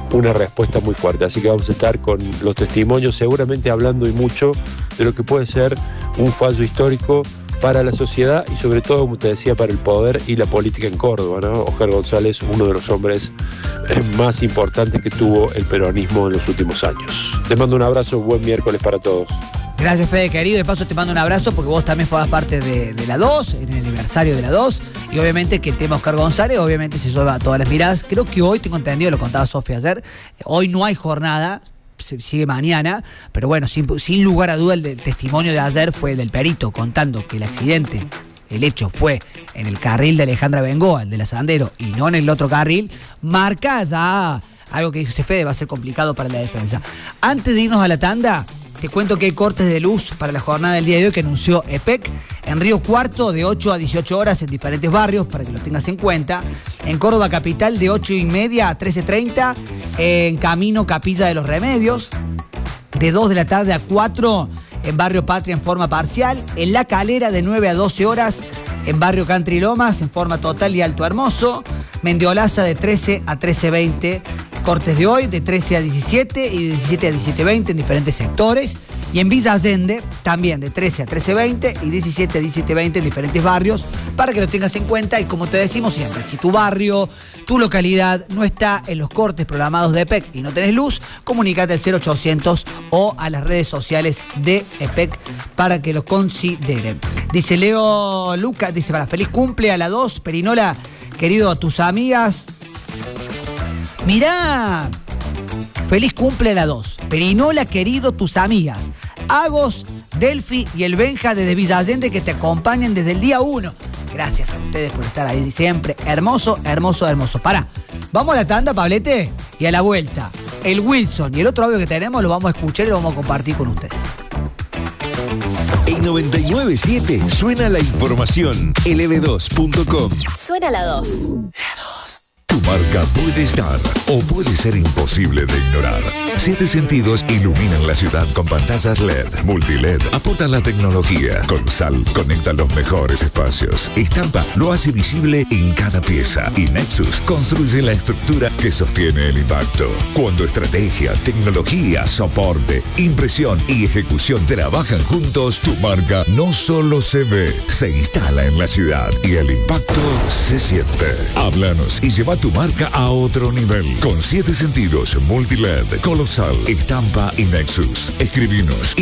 una respuesta muy fuerte. Así que vamos a estar con los testimonios, seguramente hablando y mucho de lo que puede ser un fallo histórico para la sociedad y sobre todo, como te decía, para el poder y la política en Córdoba, ¿no? Óscar González, uno de los hombres más importantes que tuvo el peronismo en los últimos años. Te mando un abrazo, buen miércoles para todos. Gracias, Fede, querido. De paso te mando un abrazo porque vos también formás parte de la 2, en el aniversario de la 2. Y obviamente que el tema Óscar González, obviamente se lleva a todas las miradas. Creo que hoy, tengo entendido, lo contaba Sofía ayer, hoy no hay jornada, se sigue mañana, pero bueno, sin lugar a duda el testimonio de ayer fue del perito contando que el accidente, el hecho fue en el carril de Alejandra Bengoa, el de la Sandero, y no en el otro carril, marca ya algo que dice Fede, va a ser complicado para la defensa. Antes de irnos a la tanda, te cuento que hay cortes de luz para la jornada del día de hoy que anunció EPEC en Río Cuarto de 8 a 18 horas en diferentes barrios, para que lo tengas en cuenta. En Córdoba Capital de 8:30 a 13:30, en Camino Capilla de los Remedios, de 2 de la tarde a 4 en Barrio Patria en forma parcial, en La Calera de 9 a 12 horas, en Barrio Country Lomas en forma total y Alto Hermoso, Mendiolaza de 13 a 13:20, cortes de hoy de 13 a 17 y de 17 a 17:20 en diferentes sectores, y en Villa Allende también de 13 a 13:20 y 17 a 17:20 en diferentes barrios, para que lo tengas en cuenta. Y como te decimos siempre, si tu barrio, tu localidad no está en los cortes programados de EPEC y no tenés luz, comunicate al 0800 o a las redes sociales de EPEC para que lo consideren. Dice Leo Lucas, dice, para feliz cumple a la 2, Perinola, querido, a tus amigas. Mirá, feliz cumple a la 2. Perinola, querido, tus amigas Agos, Delphi y el Benja desde Villa Allende, que te acompañan desde el día 1. Gracias a ustedes por estar ahí siempre. Hermoso, hermoso, hermoso. Pará, vamos a la tanda, Pablete, y a la vuelta el Wilson y el otro audio que tenemos lo vamos a escuchar y lo vamos a compartir con ustedes. En 99.7 suena la información. lb2.com. Suena la 2. Tu marca puede estar o puede ser imposible de ignorar. 7 Sentidos iluminan la ciudad con pantallas LED, multiled, aportan la tecnología. Colosal conecta los mejores espacios. Estampa lo hace visible en cada pieza. Y Nexus construye la estructura que sostiene el impacto. Cuando estrategia, tecnología, soporte, impresión y ejecución trabajan juntos, tu marca no solo se ve, se instala en la ciudad y el impacto se siente. Háblanos y lleva tu marca a otro nivel. Con 7 Sentidos, multiled, Colosal, Estampa y Nexus. Escribinos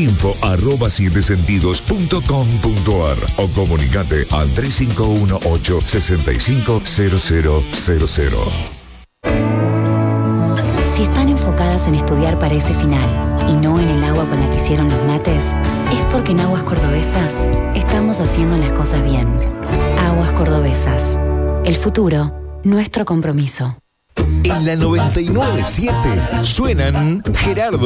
info@7sentidos.com.ar o comunicate al 3518-650000. Si están enfocadas en estudiar para ese final y no en el agua con la que hicieron los mates, es porque en Aguas Cordobesas estamos haciendo las cosas bien. Aguas Cordobesas. El futuro, nuestro compromiso. En la 99.7 suenan Gerardo